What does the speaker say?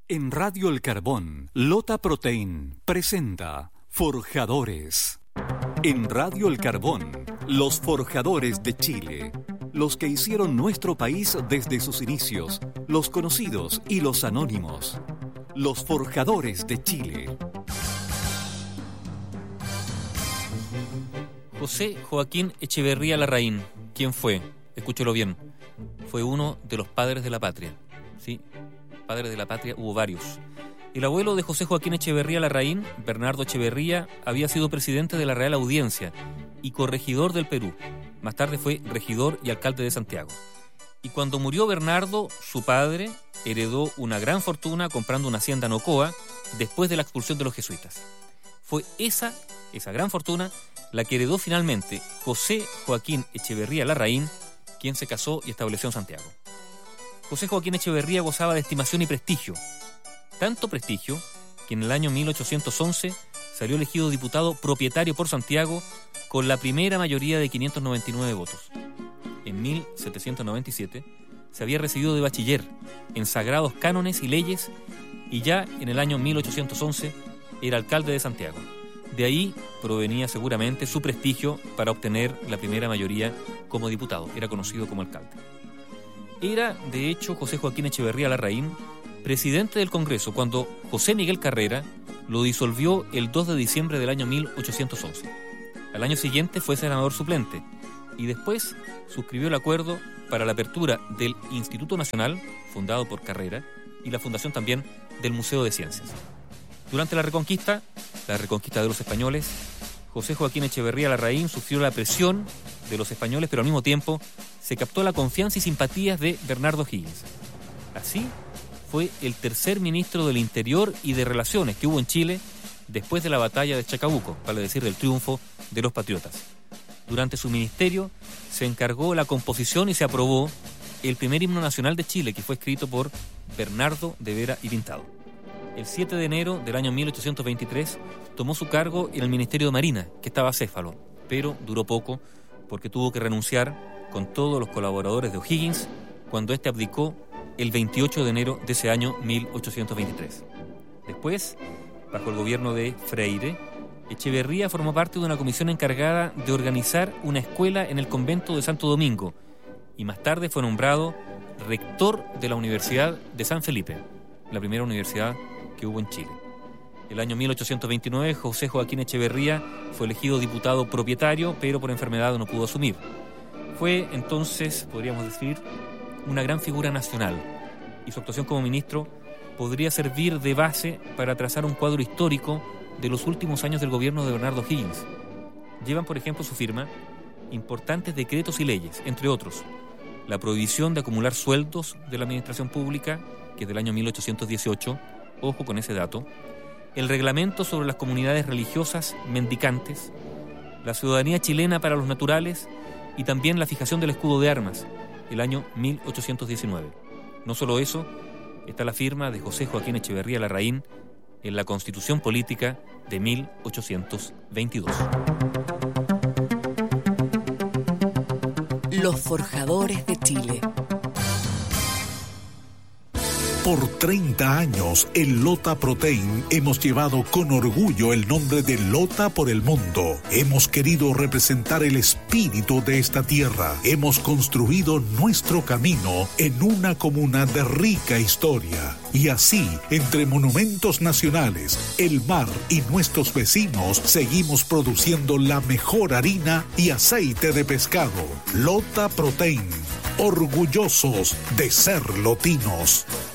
En Radio El Carbón, Lota Protein presenta Forjadores. En Radio El Carbón, los forjadores de Chile. Los que hicieron nuestro país desde sus inicios, los conocidos y los anónimos. Los forjadores de Chile. José Joaquín Echeverría Larraín, ¿quién fue? Escúchelo bien. Fue uno de los padres de la patria. ¿Sí? Padres de la patria hubo varios. El abuelo de José Joaquín Echeverría Larraín, Bernardo Echeverría, había sido presidente de la Real Audiencia y corregidor del Perú. Más tarde fue regidor y alcalde de Santiago. Y cuando murió Bernardo, su padre heredó una gran fortuna comprando una hacienda en Ocoa después de la expulsión de los jesuitas. Fue esa gran fortuna la que heredó finalmente José Joaquín Echeverría Larraín, quien se casó y estableció en Santiago. José Joaquín Echeverría gozaba de estimación y prestigio. Tanto prestigio que en el año 1811 salió elegido diputado propietario por Santiago con la primera mayoría de 599 votos. En 1797 se había recibido de bachiller en sagrados cánones y leyes y ya en el año 1811 era alcalde de Santiago. De ahí provenía seguramente su prestigio para obtener la primera mayoría como diputado. Era conocido como alcalde. Era, de hecho, José Joaquín Echeverría Larraín presidente del Congreso cuando José Miguel Carrera lo disolvió el 2 de diciembre del año 1811. Al año siguiente fue senador suplente y después suscribió el acuerdo para la apertura del Instituto Nacional, fundado por Carrera, y la fundación también del Museo de Ciencias. Durante la Reconquista de los españoles, José Joaquín Echeverría Larraín sufrió la presión de los españoles, pero al mismo tiempo se captó la confianza y simpatías de Bernardo O'Higgins. Así fue el tercer ministro del Interior y de Relaciones que hubo en Chile después de la batalla de Chacabuco, vale decir, del triunfo de los patriotas. Durante su ministerio se encargó la composición y se aprobó el primer himno nacional de Chile, que fue escrito por Bernardo de Vera y Pintado. El 7 de enero del año 1823 tomó su cargo en el Ministerio de Marina, que estaba acéfalo, pero duró poco porque tuvo que renunciar con todos los colaboradores de O'Higgins cuando éste abdicó el 28 de enero de ese año 1823. Después, bajo el gobierno de Freire, Echeverría formó parte de una comisión encargada de organizar una escuela en el convento de Santo Domingo y más tarde fue nombrado rector de la Universidad de San Felipe, la primera universidad que hubo en Chile. El año 1829, José Joaquín Echeverría fue elegido diputado propietario, pero por enfermedad no pudo asumir. Fue entonces, podríamos decir, una gran figura nacional, y su actuación como ministro podría servir de base para trazar un cuadro histórico de los últimos años del gobierno de Bernardo O'Higgins. Llevan, por ejemplo, su firma importantes decretos y leyes, entre otros, la prohibición de acumular sueldos de la administración pública, que es del año 1818, ojo con ese dato, el reglamento sobre las comunidades religiosas mendicantes, la ciudadanía chilena para los naturales y también la fijación del escudo de armas, el año 1819. No solo eso, está la firma de José Joaquín Echeverría Larraín en la Constitución Política de 1822. Los forjadores de Chile. Por 30 años, en Lota Protein hemos llevado con orgullo el nombre de Lota por el mundo. Hemos querido representar el espíritu de esta tierra. Hemos construido nuestro camino en una comuna de rica historia. Y así, entre monumentos nacionales, el mar y nuestros vecinos, seguimos produciendo la mejor harina y aceite de pescado. Lota Protein, orgullosos de ser lotinos.